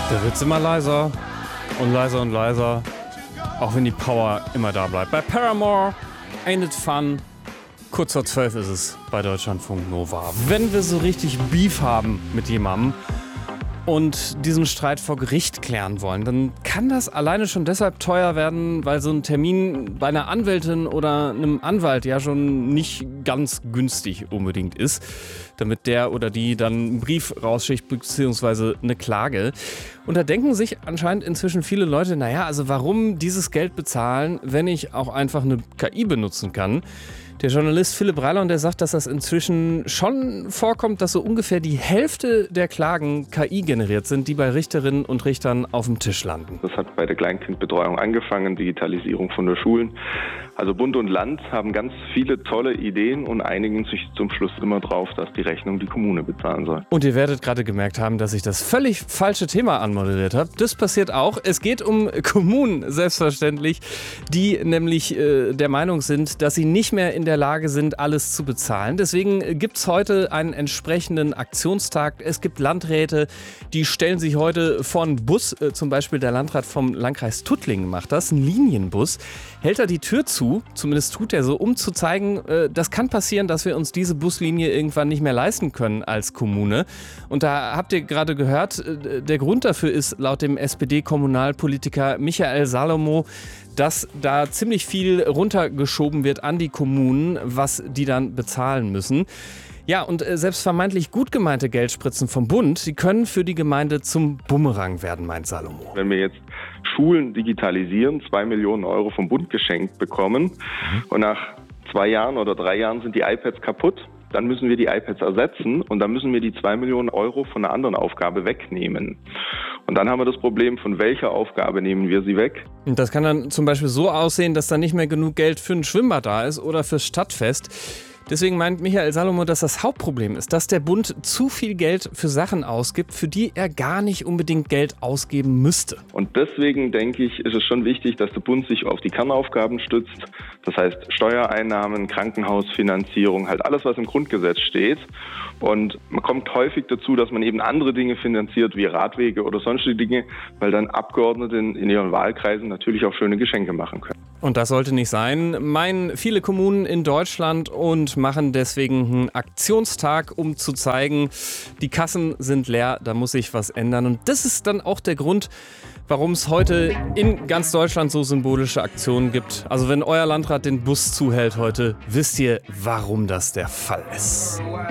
Da wird's immer leiser und leiser und leiser, auch wenn die Power immer da bleibt. Bei Paramore, Ain't It Fun, kurz vor 12 ist es bei Deutschlandfunk Nova. Wenn wir so richtig Beef haben mit jemandem und diesen Streit vor Gericht klären wollen, dann kann das alleine schon deshalb teuer werden, weil so ein Termin bei einer Anwältin oder einem Anwalt ja schon nicht ganz günstig unbedingt ist, damit der oder die dann einen Brief rausschickt bzw. eine Klage. Und da denken sich anscheinend inzwischen viele Leute, naja, also warum dieses Geld bezahlen, wenn ich auch einfach eine KI benutzen kann? Der Journalist Philipp Reilon, der sagt, dass das inzwischen schon vorkommt, dass so ungefähr die Hälfte der Klagen KI generiert sind, die bei Richterinnen und Richtern auf dem Tisch landen. Das hat bei der Kleinkindbetreuung angefangen, Digitalisierung von der Schulen. Also Bund und Land haben ganz viele tolle Ideen und einigen sich zum Schluss immer drauf, dass die Rechnung die Kommune bezahlen soll. Und ihr werdet gerade gemerkt haben, dass ich das völlig falsche Thema anmoderiert habe. Das passiert auch. Es geht um Kommunen, selbstverständlich, die nämlich der Meinung sind, dass sie nicht mehr in der Lage sind, alles zu bezahlen. Deswegen gibt es heute einen entsprechenden Aktionstag. Es gibt Landräte, die stellen sich heute vor einen Bus, zum Beispiel der Landrat vom Landkreis Tuttlingen macht das, ein Linienbus, hält da die Tür zu, zumindest tut er so, um zu zeigen, das kann passieren, dass wir uns diese Buslinie irgendwann nicht mehr leisten können als Kommune. Und da habt ihr gerade gehört, der Grund dafür ist laut dem SPD-Kommunalpolitiker Michael Salomo, dass da ziemlich viel runtergeschoben wird an die Kommunen, was die dann bezahlen müssen. Ja, und selbst vermeintlich gut gemeinte Geldspritzen vom Bund, die können für die Gemeinde zum Bumerang werden, meint Salomo. Wenn wir jetzt Schulen digitalisieren, 2 Millionen Euro vom Bund geschenkt bekommen und nach 2 Jahren oder 3 Jahren sind die iPads kaputt, dann müssen wir die iPads ersetzen und dann müssen wir die 2 Millionen Euro von einer anderen Aufgabe wegnehmen. Und dann haben wir das Problem, von welcher Aufgabe nehmen wir sie weg? Und das kann dann zum Beispiel so aussehen, dass da nicht mehr genug Geld für ein Schwimmbad da ist oder fürs Stadtfest. Deswegen meint Michael Salomo, dass das Hauptproblem ist, dass der Bund zu viel Geld für Sachen ausgibt, für die er gar nicht unbedingt Geld ausgeben müsste. Und deswegen denke ich, ist es schon wichtig, dass der Bund sich auf die Kernaufgaben stützt. Das heißt Steuereinnahmen, Krankenhausfinanzierung, halt alles, was im Grundgesetz steht. Und man kommt häufig dazu, dass man eben andere Dinge finanziert, wie Radwege oder sonstige Dinge, weil dann Abgeordnete in ihren Wahlkreisen natürlich auch schöne Geschenke machen können. Und das sollte nicht sein, meinen viele Kommunen in Deutschland und machen deswegen einen Aktionstag, um zu zeigen, die Kassen sind leer, da muss sich was ändern. Und das ist dann auch der Grund, warum es heute in ganz Deutschland so symbolische Aktionen gibt. Also wenn euer Landrat den Bus zuhält heute, wisst ihr, warum das der Fall ist.